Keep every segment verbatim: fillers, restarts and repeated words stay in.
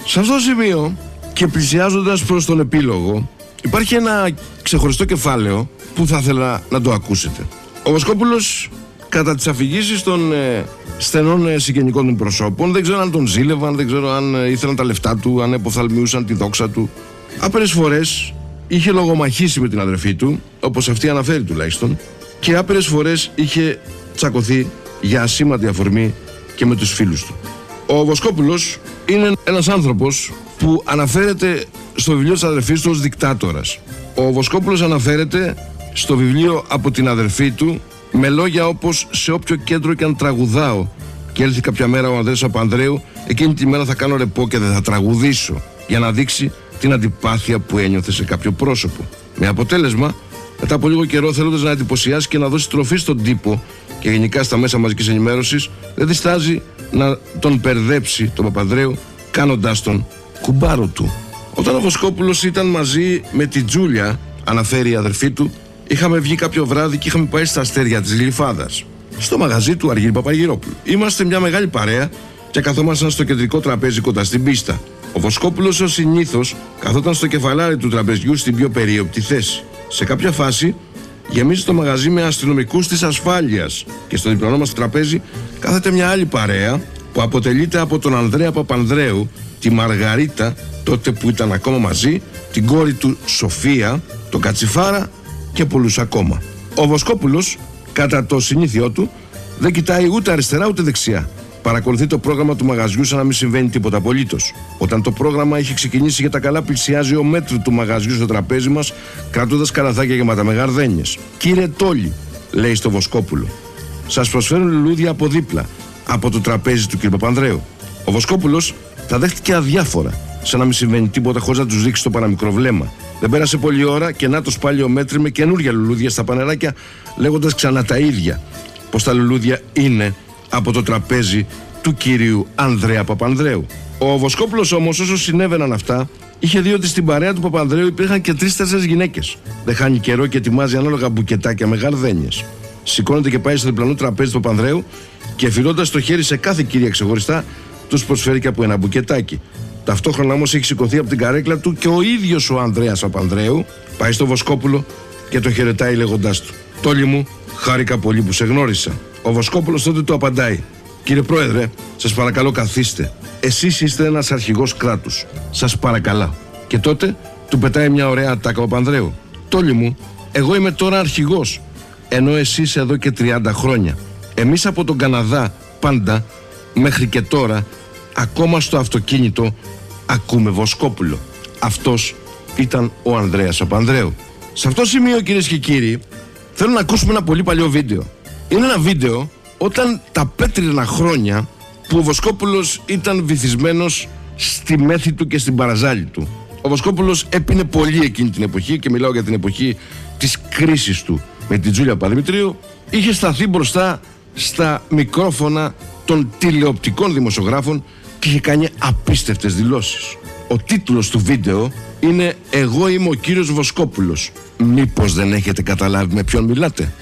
Σε αυτό το σημείο και πλησιάζοντας προς τον επίλογο, υπάρχει ένα ξεχωριστό κεφάλαιο που θα ήθελα να το ακούσετε. Ο Βοσκόπουλος, κατά τις αφηγήσεις των ε, στενών ε, συγγενικών του προσώπων, δεν ξέρω αν τον ζήλευαν, δεν ξέρω αν ε, ήθελαν τα λεφτά του, αν εποφθαλμιούσαν τη δόξα του. Άπειρες φορές είχε λογομαχήσει με την αδερφή του, όπως αυτή αναφέρει τουλάχιστον, και άπειρες φορές είχε τσακωθεί για ασήμαντη αφορμή και με τους φίλους του. Ο Βοσκόπουλος είναι ένας άνθρωπος που αναφέρεται στο βιβλίο της αδερφής του ως δικτάτορας. Ο Βοσκόπουλος αναφέρεται στο βιβλίο από την αδερφή του με λόγια όπως «Σε όποιο κέντρο και αν τραγουδάω και έλθει κάποια μέρα ο Ανδρέας Παπανδρέου, εκείνη τη μέρα θα κάνω ρεπό και δεν θα τραγουδήσω», για να δείξει την αντιπάθεια που ένιωθε σε κάποιο πρόσωπο. Με αποτέλεσμα, μετά από λίγο καιρό, θέλοντας να εντυπωσιάσει και να δώσει τροφή στον τύπο και γενικά στα μέσα μαζικής ενημέρωσης, δεν διστάζει να τον περδέψει τον Παπανδρέου, κάνοντάς τον κουμπάρο του. Όταν ο Βοσκόπουλος ήταν μαζί με τη Τζούλια, αναφέρει η αδερφή του, είχαμε βγει κάποιο βράδυ και είχαμε πάει στα αστέρια της Γλυφάδας, στο μαγαζί του Αργύρη Παπαγυρόπουλου. Είμαστε μια μεγάλη παρέα και καθόμασταν στο κεντρικό τραπέζι κοντά στην πίστα. Ο Βοσκόπουλος, ως συνήθως, καθόταν στο κεφαλάρι του τραπεζιού στην πιο περίοπτη θέση. Σε κάποια φάση γεμίζει το μαγαζί με αστυνομικούς της ασφάλειας και στο διπλανό μας τραπέζι κάθεται μια άλλη παρέα που αποτελείται από τον Ανδρέα Παπανδρέου, τη Μαργαρίτα, τότε που ήταν ακόμα μαζί, την κόρη του Σοφία, τον Κατσιφάρα και πολλούς ακόμα. Ο Βοσκόπουλος, κατά το συνήθειό του, δεν κοιτάει ούτε αριστερά ούτε δεξιά. Παρακολουθεί το πρόγραμμα του μαγαζιού σαν να μην συμβαίνει τίποτα απολύτως. Όταν το πρόγραμμα έχει ξεκινήσει για τα καλά, πλησιάζει ο μέτρου του μαγαζιού στο τραπέζι μας, κρατώντας καλαθάκια γεμάτα με γαρδένιες. «Κύριε Τόλι», λέει στο Βοσκόπουλο, «σας προσφέρουν λουλούδια από δίπλα, από το τραπέζι του κ. Παπανδρέου». Ο Βοσκόπουλος τα δέχτηκε αδιάφορα, σαν να μην συμβαίνει τίποτα, χωρίς να τους ρίξει το παραμικρό βλέμμα. Δεν πέρασε πολλή ώρα και να το πάλι ο μέτρη με καινούργια λουλούδια στα πανεράκια, λέγοντας ξανά τα ίδια. Πως τα λουλούδια είναι από το τραπέζι του κυρίου Ανδρέα Παπανδρέου. Ο Βοσκόπουλος όμως, όσο συνέβαιναν αυτά, είχε δει ότι στην παρέα του Παπανδρέου υπήρχαν και τρεις-τέσσερις γυναίκες. Δεν χάνει καιρό και ετοιμάζει ανάλογα μπουκετάκια με γαρδένιες. Σηκώνεται και πάει στο διπλανό τραπέζι του Παπανδρέου και φυλώντας το χέρι σε κάθε κυρία ξεχωριστά, τους προσφέρει και από ένα μπουκετάκι. Ταυτόχρονα όμως έχει σηκωθεί από την καρέκλα του και ο ίδιος ο Ανδρέας Παπανδρέου, πάει στο Βοσκόπουλο και το χαιρετάει λέγοντάς του: «Τόλι μου, χάρηκα πολύ που σε γνώρισα». Ο Βοσκόπουλος τότε του απαντάει: «Κύριε Πρόεδρε, σας παρακαλώ καθίστε. Εσείς είστε ένας αρχηγός κράτους. Σας παρακαλώ». Και τότε του πετάει μια ωραία ατάκα ο Παπανδρέου: «Τόλι μου, εγώ είμαι τώρα αρχηγός, ενώ εσείς εδώ και τριάντα χρόνια. Εμείς από τον Καναδά πάντα, μέχρι και τώρα, ακόμα στο αυτοκίνητο ακούμε Βοσκόπουλο». Αυτός ήταν ο Ανδρέας Παπανδρέου. Σε αυτό το σημείο, κυρίες και κύριοι, θέλω να ακούσουμε ένα πολύ παλιό βίντεο. Είναι ένα βίντεο όταν τα πέτρινα χρόνια που ο Βοσκόπουλος ήταν βυθισμένος στη μέθη του και στην παραζάλη του. Ο Βοσκόπουλος έπινε πολύ εκείνη την εποχή, και μιλάω για την εποχή της κρίσης του με την Τζούλια Παπαδημητρίου. Είχε σταθεί μπροστά στα μικρόφωνα των τηλεοπτικών δημοσιογράφων και είχε κάνει απίστευτες δηλώσεις. Ο τίτλος του βίντεο είναι «Εγώ είμαι ο κύριος Βοσκόπουλος». Μήπως δεν έχετε καταλάβει με ποιον μιλάτε?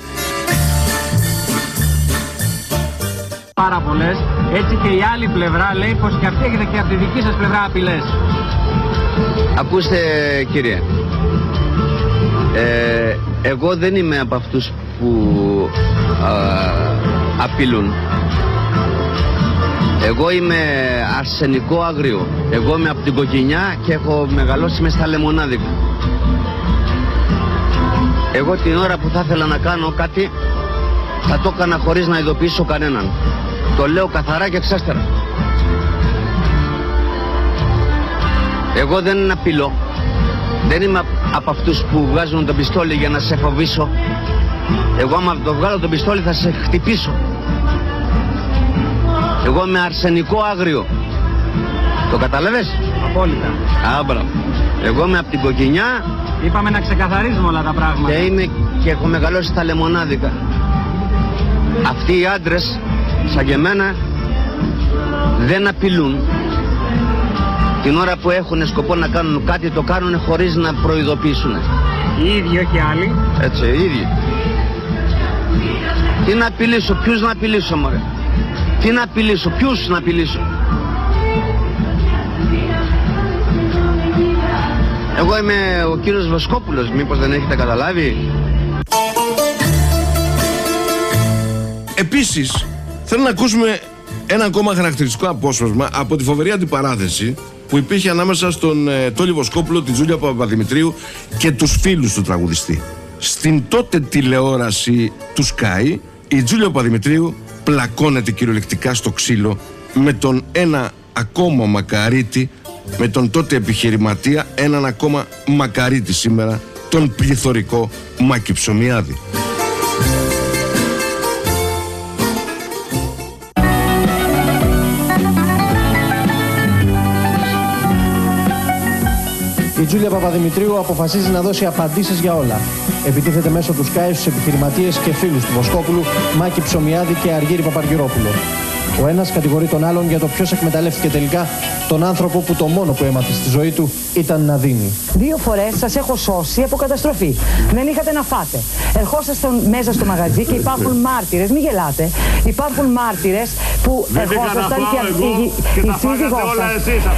Πάρα πολλές. Έτσι και η άλλη πλευρά λέει πως και αυτή έχετε και από τη δική σας πλευρά απειλές. Ακούστε, κύριε, ε, εγώ δεν είμαι από αυτούς που α, απειλούν. Εγώ είμαι αρσενικό άγριο. Εγώ είμαι από την Κοκκινιά και έχω μεγαλώσει μες στα λεμονάδικα. Εγώ την ώρα που θα ήθελα να κάνω κάτι, θα το έκανα χωρίς να ειδοποιήσω κανέναν. Το λέω καθαρά και ξάστερα. Εγώ δεν απειλώ. Δεν είμαι από αυτούς που βγάζουν το πιστόλι για να σε φοβήσω. Εγώ άμα το βγάλω το πιστόλι θα σε χτυπήσω. Εγώ είμαι αρσενικό άγριο. Το καταλαβες? Απόλυτα. Άμπρα. Εγώ είμαι από την Κοκκινιά. Είπαμε να ξεκαθαρίζουμε όλα τα πράγματα. Και είμαι και έχω μεγαλώσει στα λεμονάδικα. Αυτοί οι άντρες, σαν και εμένα, δεν απειλούν. Την ώρα που έχουν σκοπό να κάνουν κάτι, το κάνουν χωρίς να προειδοποιήσουν. Οι ίδιοι, όχι άλλοι. Έτσι, οι ίδιοι. Τι να απειλήσω, ποιους να απειλήσω, μωρέ? Τι να απειλήσω, ποιους να απειλήσω? Εγώ είμαι ο κύριος Βοσκόπουλος, μήπως δεν έχετε καταλάβει? Επίσης, θέλω να ακούσουμε ένα ακόμα χαρακτηριστικό απόσπασμα από τη φοβερή αντιπαράθεση που υπήρχε ανάμεσα στον ε, Τόλι Βοσκόπουλο, την Τζούλια Παπαδημητρίου και τους φίλους του τραγουδιστή. Στην τότε τηλεόραση του Sky, η Τζούλια Παπαδημητρίου πλακώνεται κυριολεκτικά στο ξύλο με τον ένα ακόμα μακαρίτη, με τον τότε επιχειρηματία, έναν ακόμα μακαρίτη σήμερα, τον πληθωρικό Μάκη Ψωμιάδη. Η Τζούλια Παπαδημητρίου αποφασίζει να δώσει απαντήσεις για όλα. Επιτίθεται μέσω του Sky στους επιχειρηματίες και φίλους του Βοσκόπουλου, Μάκη Ψωμιάδη και Αργύρη Παπαργυρόπουλο. Ο ένας κατηγορεί τον άλλον για το ποιος εκμεταλλεύτηκε τελικά τον άνθρωπο που το μόνο που έμαθε στη ζωή του ήταν να δίνει. Δύο φορές σας έχω σώσει από καταστροφή. Δεν είχατε να φάτε. Ερχόσασταν μέσα στο μαγαζί και υπάρχουν μάρτυρες. Μην γελάτε. Υπάρχουν μάρτυρες που ερχόσασταν και η, η σύζυγός σας.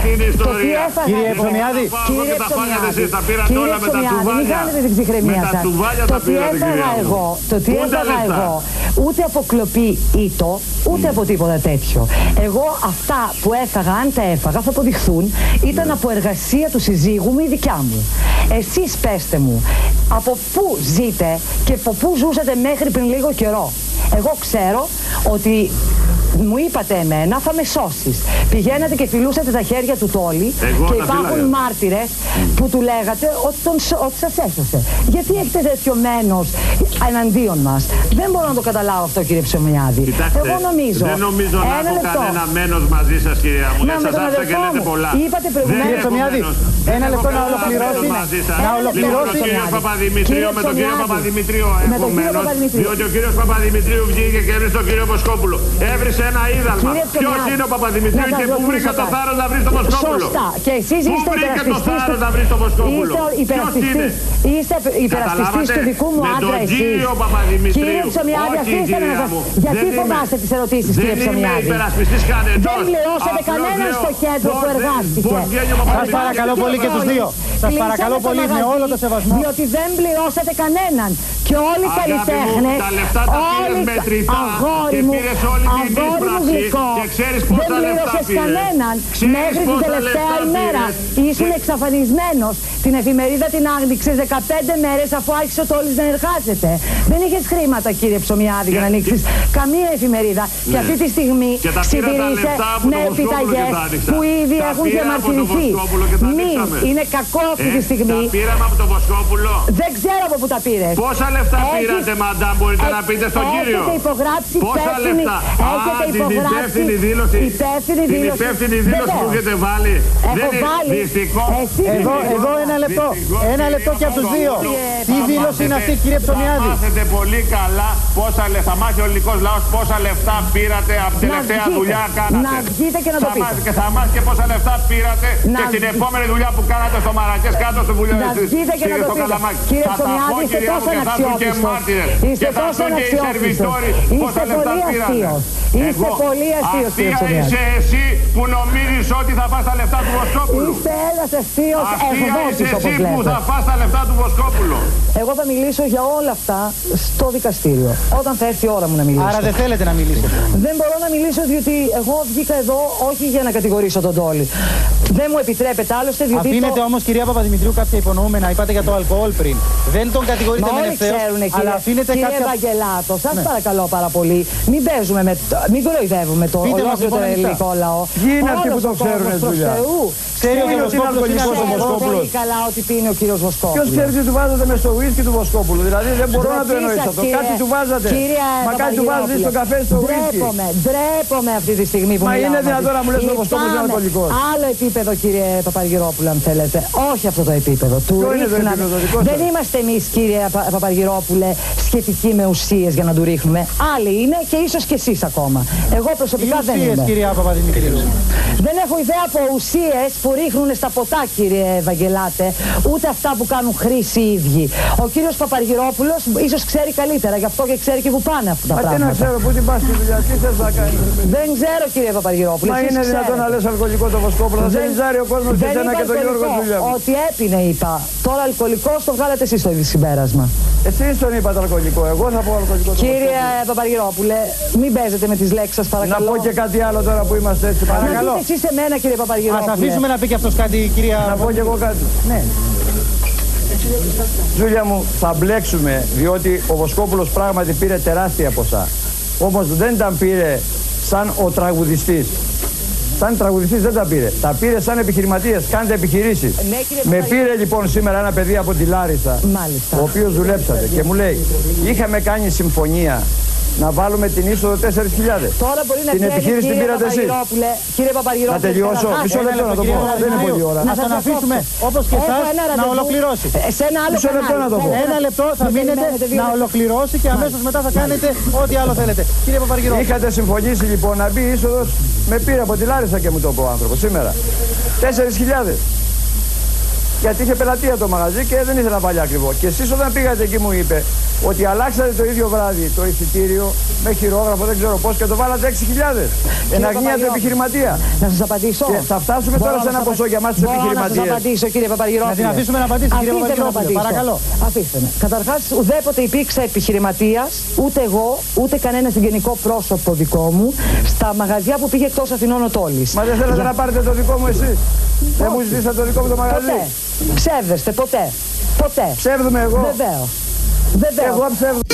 Το τι έφαγα Κύριε Ψωμιάδη, κύριε Ψωμιάδη, κύριε Ψωμιάδη, μην κάνετε την ψυχραιμία σας. Το τι έφαγα εγώ, το τι έφαγα εγώ, ούτε από κλοπή ήτο, ούτε από τίποτα τέτοιο. Εγώ αυτά που έφαγα, αν τα έφαγα, θα αποδειχθούν, ήταν από εργασία του συζύγου μου ή δικιά μου. Εσείς πέστε μου, από πού ζείτε και από πού ζούσατε μέχρι πριν λίγο καιρό? Εγώ ξέρω ότι μου είπατε εμένα θα με σώσεις. Πηγαίνατε και φιλούσατε τα χέρια του Τόλι και υπάρχουν μάρτυρες που του λέγατε ότι, τον, ότι σας έσωσε. Γιατί έχετε τέτοιο μένος εναντίον μας? Δεν μπορώ να το καταλάβω αυτό, κύριε Ψωμιάδη. Κοιτάξτε, εγώ νομίζω, δεν νομίζω να ένα έχω λεπτό. κανένα μένος μαζί σας, κυρία μου. Μα με τον αδελφό μου είπατε προηγουμένως. Κύριε Ψωμιάδη, ένα λεπτό να ολοκληρώσει. Να ολοκληρώσει. Με τον κύριο Παπαδημητρίου, με τον κύριο Παπαδημητρίου Με τον κύριο επομένως, Παπαδημητρίου. διότι ο κύριος Παπαδημητρίου βγήκε και έβρισε τον κύριο Βοσκόπουλο. Έβρισε ένα είδαλμα. Ποιος είναι ο Παπαδημητρίου και πού βρήκα το θάρρος να βρει τον Βοσκόπουλο? Σωστά. Και εσείς πού είστε βρήκα το υπερασπιστής θάρρος του... να βρει τον Βοσκόπουλο? Είστε υπερασπιστής, είστε υπερασπιστής του δικού μου άντρα εσείς. κύριο Παπαδημητρίου. Κύριε Ψωμιάδη, Όχι, αφήστε με να κυρία σας... μου. Γιατί Δεν φοβάστε είμαι- τις ερωτήσεις, Δεν κύριε είμαι Ψωμιάδη? υπερασπιστής κανενός. Δεν πληρώσατε Απλώς κανέναν λέω, στο κέντρο που πώς δεν- εργάστηκε. πώς βγαίνει ο Σας Παπαδημητρίου? παρακαλώ πολύ και τους δύο. Σας παρακαλώ Κλείσατε πολύ το με μαγαζί, όλο το σεβασμό. Διότι δεν πληρώσατε κανέναν. Και όλοι οι Αγάπη μου, καλλιτέχνες, τα λεφτά τα πήρες όλοι μετρητά αγόρι και μου, πήρες όλη την αγόρι μου εισπράξη γλυκό, και ξέρεις πόσα δεν λεφτά πλήρωσες πήρες. κανέναν Ξέρεις μέχρι την πόσα τελευταία λεφτά ημέρα. πήρες. Ήσουν Και- εξαφανισμένος. Την εφημερίδα την άγνοιξες δεκαπέντε μέρες αφού άρχισε ο Τόλης να εργάζεται. Δεν είχες χρήματα, κύριε Ψωμιάδη, για να ανοίξεις καμία εφημερίδα. Και αυτή τη στιγμή Και τα πήρα τα συντηρείσαι λεφτά από με τον Βοσκόπουλο επιταγές και τα άνοιξα. που ήδη Τα έχουν πήρα από τον διαμαρτυρηθεί. Βοσκόπουλο και τα Μη, ανοίξαμε. είναι κακό αυτή Ε, τη στιγμή. Τα πήραμε από τον Βοσκόπουλο. Δεν ξέρω από πού τα πήρες. Πόσα λεφτά Έχεις- πήρατε, μαντάμ, μπορείτε να πείτε στον κύριο? Έχετε υπογράψει Πόσα υπεύθυνη, λεφτά? έχετε Α, την υπογράψει υπεύθυνη δήλωση. υπεύθυνη Την δήλωση. υπεύθυνη δήλωση που Βεβαίως. έχετε βάλει. Έχω Δεν είναι βάλει. δυστυχώς. Εσύ Εδώ, δυστυχώς. εδώ ένα λεπτό. Δυστυχώς, Ένα λεπτό και από τους δύο. Κύριε Τι Παπα- δήλωση είναι αυτή, κύριε Ψωμιάδη? Θα μάθετε πολύ καλά πόσα λεφτά, θα μάθει ο ελληνικός λαός πόσα λεφτά πήρατε από την Να τελευταία βγείτε. δουλειά κάνατε. Να βγείτε και να το Θα πείτε. μάθει- Και θα μάθει και πόσα λεφτά πήρατε Να και στην βγει- επόμενη δουλειά που κάνατε στο Μαρακές κάτω στο Βουλίο Να βγείτε και να το στο πείτε. Καλαμάκι. Κύριε Θα τα Ψωμιάδη, πω, είστε κυρία μου, τόσο και θα έρθουν και αναξιόπιστος. μάρτυρες. Είστε Και θα τόσο έρθουν και οι αναξιόπιστος. σερβιτόροι πόσα Είστε λεφτά πολύ πήρατε. αστείος. Είστε Εγώ- πολύ αστείος, κύριε Αστεία Ψωμιάδη. είσαι εσύ που νομίζεις ότι θα πας τα λεφτά του Βοσκόπουλου. Είστε ένας αστείος Αστεία εργότης, είσαι όπως εσύ που λέτε. θα πας τα λεφτά του Βοσκόπουλου. Εγώ θα μιλήσω για όλα αυτά στο δικαστήριο. Όταν θα έρθει η ώρα μου να μιλήσω. Άρα δεν θέλετε να μιλήσετε? Δεν μπορώ να μιλήσω διότι εγώ βγήκα εδώ όχι για να κατηγορήσω τον Τόλι. Δεν μου επιτρέπεται άλλωστε διότι. Αφήνετε το... όμως, κυρία Παπαδημητρίου, κάποια υπονοούμενα. Είπατε για το αλκοόλ πριν. Δεν τον κατηγορείτε Μα με όλοι ευθέως, ξέρουν, αλλά κύριε, αφήνετε κύριε κάποια... Ευαγγελάτο, σας Ναι. παρακαλώ πάρα πολύ. Μην παίζουμε με. το- Μην κοροϊδεύουμε το Πείτε μας, ολόκληρο λοιπόν, το ανοιχτά. ελληνικό λαό. Ποιοι είναι αυτοί Όλος που το ο ξέρουν, κόσμος προς Τζούλια? Θεού. Ξέρει ότι ο ότι είναι Βοσκόπουλος είναι αλκοολικός ο αλκοολικός. Ξέρω Βοσκόπουλος. πολύ καλά ότι πίνει ο κύριος Ποιος Βοσκόπουλος. ξέρει τι του βάζατε με στο ουίσκι του Βοσκόπουλου? Δηλαδή δεν μπορώ να το Ντροπή εννοήσω σας, αυτό. κύριε- Κάτι του βάζατε. κύριε Μα κάτι του βάζατε Παπαγιώπουλε. στο καφέ στο ουίσκι. Ντρέπομαι, ντρέπομαι αυτή τη στιγμή που Μα μιλάω είναι μαζί. δυνατόν να μου λες ότι ο Βοσκόπουλος είναι Λυπάμαι. αλκοολικός? Άλλο επίπεδο, κύριε Παπαργυρόπουλο, αν θέλετε. Όχι αυτό το επίπεδο. Του Ποιο είναι το ρίχναμε. επίπεδο δικό σας? Δεν είμαστε εμείς, κύριε Πα- Παπαργυρόπουλε, σχετικοί με ουσίες για να του ρίχνουμε. Άλλοι είναι και ίσως και εσείς ακόμα. Εγώ προσωπικά Οι δεν ουσίες, είμαι. κυρία Παπαδημητρίου. Δεν έχω έχω ιδέα από ουσίες που ρίχνουν στα ποτά, κύριε Ευαγγελάτε, ούτε αυτά που κάνουν χρήση οι ίδιοι. Ο κύριος Παπαργυρόπουλος ίσως ξέρει καλύτερα, γι' αυτό και ξέρει και που πάνε αυτά τα Μα πράγματα. τι να ξέρω, πού την πας στη δουλειά, τι θες να κάνεις. Δεν ξέρω, κύριε Παπαργυρόπουλο. Μα είναι δυνατόν να λες αλκοολικό το Βοσκόπουλο, θα σε λιζάρει ο κόσμος και εσένα και τον Γιώργο τη δουλειά μου. Ότι έπινε, είπα. Τώρα αλκοολικό το βγάλετε εσείς το συμπέρασμα. Εσείς τον είπατε αλκοολικό, εγώ θα πω αλκοολικό. Κύριε Παπαργυρόπουλε, μην παίζετε με τις λέξεις σας, παρακαλώ. Να πω και κάτι άλλο τώρα που είμαστε έτσι, παρακαλώ. Να πείτε εσείς εμένα, κύριε Παπαργυρόπουλε. Ας αφήσουμε να πει και αυτός κάτι, κυρία. Να πω και εγώ κάτι. Ναι. Ζούλια μου, θα μπλέξουμε, διότι ο Βοσκόπουλος πράγματι πήρε τεράστια ποσά. Όμως δεν τα πήρε σαν ο τραγουδιστής. Σαν τραγουδιστής δεν τα πήρε. Τα πήρε σαν επιχειρηματίας. Κάντε επιχειρήσεις. Ναι, με πήρε λοιπόν σήμερα ένα παιδί από τη Λάρισα, Μάλιστα. ο οποίος δουλέψατε και μου λέει, είχαμε κάνει συμφωνία να βάλουμε την είσοδο τέσσερις χιλιάδες. Τώρα μπορεί να την ξέρει, επιχείρηση την κύριε πήρατε εσείς. Παπαργυρόπουλε, κύριε Παπαργυρόπουλε. Να τελειώσω. Μισό λεπτό να το πω. Δεν είναι πολλή ώρα. Να τον αφήσουμε όπως και εσάς να ολοκληρώσει. Σε ένα άλλο Μισό λεπτό κανάλι. να το πω. Ένα λεπτό θα Μην μείνετε περιμένετε δύο να λεπτά. ολοκληρώσει και αμέσως μετά θα κάνετε ό,τι άλλο θέλετε. Κύριε Παπαργυρόπουλο. Είχατε συμφωνήσει λοιπόν να μπει είσοδος, με πήρε από τη Λάρισα και μου το είπε ο άνθρωπος σήμερα. τέσσερις χιλιάδες. Γιατί είχε πελατεία το μαγαζί και δεν ήθελα να βάλει ακριβό. Και εσείς όταν πήγατε εκεί μου είπε ότι αλλάξατε το ίδιο βράδυ το εισιτήριο με χειρόγραφο, δεν ξέρω πώς, και το βάλατε έξι χιλιάδες. Εν αγνία του επιχειρηματία. Να σας απαντήσω. Και θα φτάσουμε Μπορώ τώρα σε να ένα σας ποσό για μας τους Μπορώ επιχειρηματίες. να σας απαντήσω, κύριε Παπαργυρόπουλε. Να την αφήσουμε να απαντήσει, κύριε Αφήστε με να Παπαργυρόπουλε. απαντήσω. Παρακαλώ. Αφήστε με. Καταρχάς, ουδέποτε υπήρξα επιχειρηματίας, ούτε εγώ, ούτε κανένα συγγενικό πρόσωπο δικό μου, στα μαγαζιά που πήγε εκτός Αθηνών ο Τόλης. Μα δεν θέλετε να πάρετε το δικό μου εσείς. Δεν μου ζητήσατε το δικό μου το μαγαζί. Ποτέ. Ψεύδεστε, ποτέ. Ποτέ. Ψεύδουμε εγώ. Βεβαίως. Βεβαίως. Εγώ ψεύδω.